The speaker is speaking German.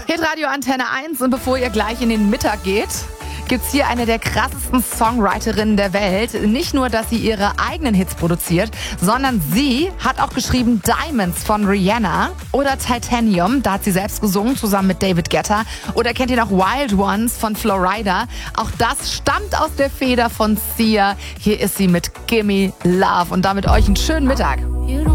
Hitradio Antenne 1 und bevor ihr gleich in den Mittag geht, gibt's hier eine der krassesten Songwriterinnen der Welt. Nicht nur, dass sie ihre eigenen Hits produziert, sondern sie hat auch geschrieben Diamonds von Rihanna oder Titanium, da hat sie selbst gesungen, zusammen mit David Guetta. Oder kennt ihr noch Wild Ones von Flo Rida? Auch das stammt aus der Feder von Sia. Hier ist sie mit Gimme Love und damit euch einen schönen Mittag.